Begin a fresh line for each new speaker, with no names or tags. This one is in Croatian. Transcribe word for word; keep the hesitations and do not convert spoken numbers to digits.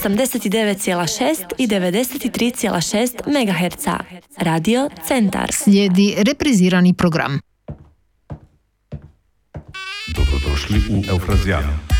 osamdeset devet zarez šest i devedeset tri zarez šest megaherca. Radio Centar.
Slijedi reprizirani program.
Dobrodošli u Eufrazijanu.